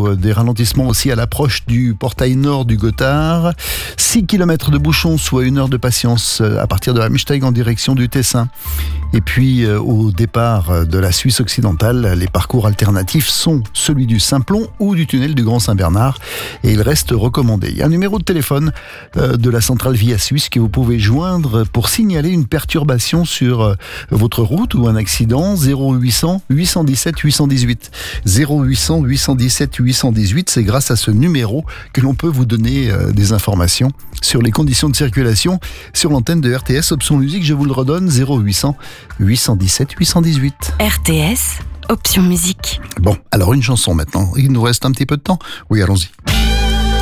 info, des ralentissements aussi à l'approche du portail nord du Gothard. 6 km de bouchons, soit 1 heure de patience à partir de Amsteig en direction du Tessin. Et puis au départ de la Suisse occidentale, les parcours alternatifs sont celui du Simplon ou du tunnel du Grand Saint-Bernard et il reste recommandé. Il y a un numéro de téléphone de la centrale Via Suisse que vous pouvez joindre pour signaler une perturbation sur votre route ou un accident. 0800 817 818. 0800 817 818, c'est grâce à ce numéro que l'on peut vous donner des informations sur les conditions de circulation sur l'antenne de RTS Option Musique. Je vous le redonne, 0800 817 818. RTS Option Musique. Bon, alors une chanson maintenant. Il nous reste un petit peu de temps. Oui, allons-y.